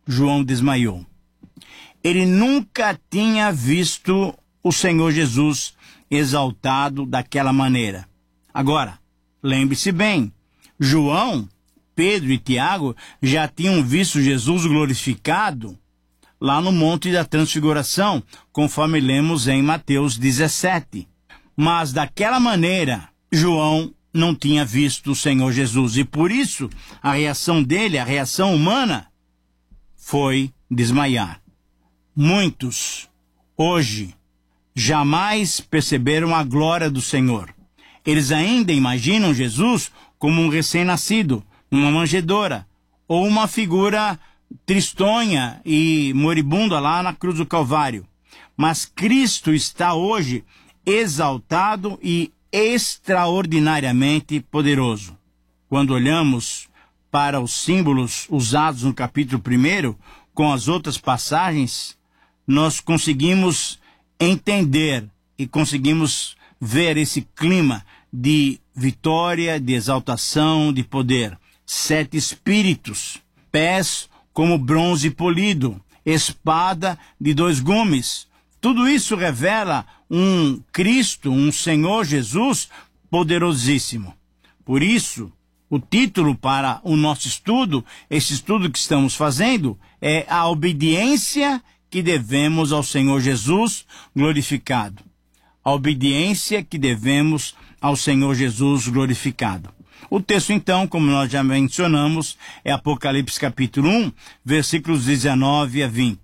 João desmaiou. Ele nunca tinha visto o Senhor Jesus exaltado daquela maneira. Agora, lembre-se bem, João, Pedro e Tiago já tinham visto Jesus glorificado lá no Monte da Transfiguração, conforme lemos em Mateus 17. Mas daquela maneira, João não tinha visto o Senhor Jesus, e por isso a reação dele, a reação humana, foi desmaiar. Muitos, hoje, jamais perceberam a glória do Senhor. Eles ainda imaginam Jesus como um recém-nascido, uma manjedoura, ou uma figura tristonha e moribunda lá na cruz do Calvário. Mas Cristo está hoje exaltado e extraordinariamente poderoso. Quando olhamos para os símbolos usados no capítulo 1, com as outras passagens, nós conseguimos entender e conseguimos ver esse clima de vitória, de exaltação, de poder. 7 espíritos, pés como bronze polido, espada de 2 gumes. Tudo isso revela um Cristo, um Senhor Jesus poderosíssimo. Por isso, o título para o nosso estudo, esse estudo que estamos fazendo, é a obediência que devemos ao Senhor Jesus glorificado. A obediência que devemos ao Senhor Jesus glorificado. O texto, então, como nós já mencionamos, é Apocalipse capítulo 1, versículos 19 a 20.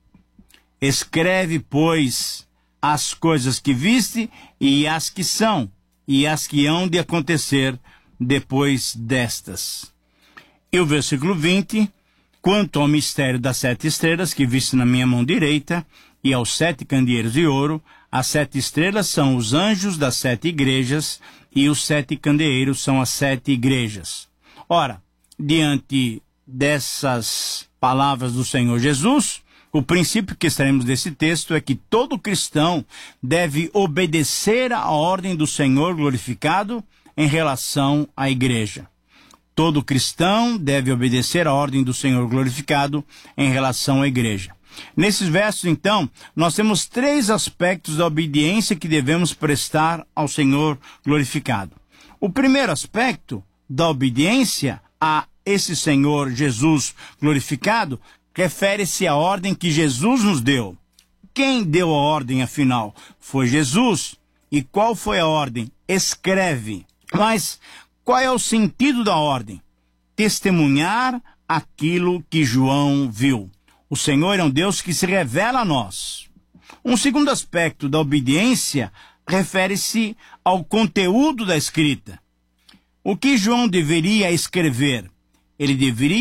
Escreve, pois, as coisas que viste e as que são, e as que hão de acontecer depois destas. E o versículo 20, quanto ao mistério das 7 estrelas que viste na minha mão direita, e aos 7 candeeiros de ouro, as 7 estrelas são os anjos das 7 igrejas, e os 7 candeeiros são as 7 igrejas. Ora, diante dessas palavras do Senhor Jesus, o princípio que extraímos desse texto é que todo cristão deve obedecer à ordem do Senhor glorificado em relação à igreja. Todo cristão deve obedecer à ordem do Senhor glorificado em relação à igreja. Nesses versos, então, nós temos 3 aspectos da obediência que devemos prestar ao Senhor glorificado. O primeiro aspecto da obediência a esse Senhor Jesus glorificado refere-se à ordem que Jesus nos deu. Quem deu a ordem, afinal? Foi Jesus. E qual foi a ordem? Escreve. Mas qual é o sentido da ordem? Testemunhar aquilo que João viu. O Senhor é um Deus que se revela a nós. Um segundo aspecto da obediência refere-se ao conteúdo da escrita. O que João deveria escrever? Ele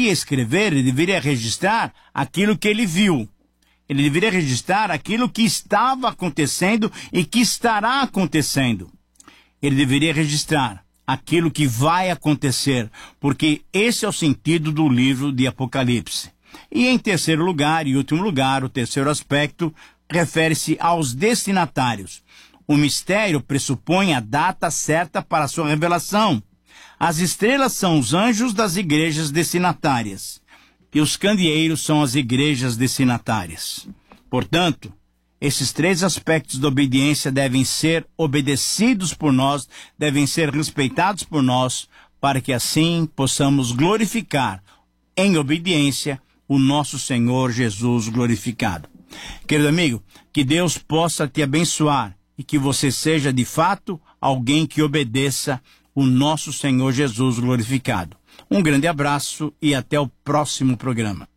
deveria registrar aquilo que ele viu. Ele deveria registrar aquilo que estava acontecendo e que estará acontecendo. Ele deveria registrar aquilo que vai acontecer, porque esse é o sentido do livro de Apocalipse. E em terceiro lugar, e último lugar, o terceiro aspecto refere-se aos destinatários. O mistério pressupõe a data certa para a sua revelação. As estrelas são os anjos das igrejas destinatárias, e os candeeiros são as igrejas destinatárias. Portanto, esses 3 aspectos da obediência devem ser obedecidos por nós, devem ser respeitados por nós, para que assim possamos glorificar em obediência o nosso Senhor Jesus glorificado. Querido amigo, que Deus possa te abençoar e que você seja de fato alguém que obedeça o nosso Senhor Jesus glorificado. Um grande abraço e até o próximo programa.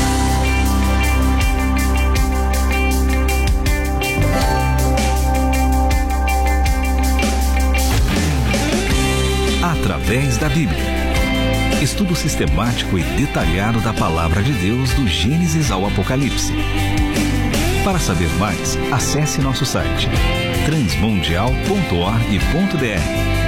Através da Bíblia. Estudo sistemático e detalhado da Palavra de Deus do Gênesis ao Apocalipse. Para saber mais, acesse nosso site transmundial.org.br